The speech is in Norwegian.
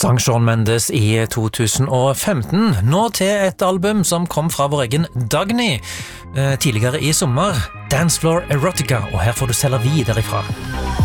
Sang Shawn Mendes i 2015, nå til et album som kom fra vår egen Dagny tidligere i sommer, Dance Floor Erotica, og her får du selge videre derifra.